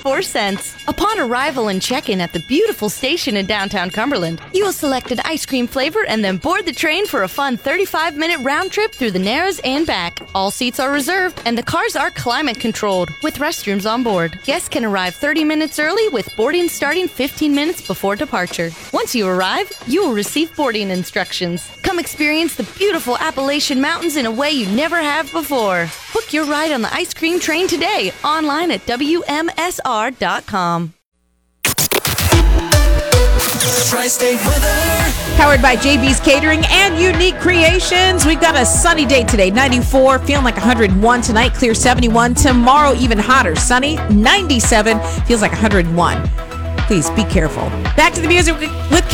$0.94. Upon arrival and check-in at the beautiful station in downtown Cumberland, you will select an ice cream flavor and then board the train for a fun 35-minute round trip through the Narrows and back. All seats are reserved, and the cars are climate-controlled, with restrooms on board. Guests can arrive 30 minutes early, with boarding starting 15 minutes before departure. Once you arrive, you will receive boarding instructions. Come experience the beautiful Appalachian Mountains in a way you never have before. Book your ride on the ice cream train today, online at WMSR.com. Tri-State weather. Powered by JB's Catering and Unique Creations. We've got a sunny day today, 94, feeling like 101 tonight, clear 71. Tomorrow, even hotter, sunny, 97, feels like 101. Please be careful. Back to the music with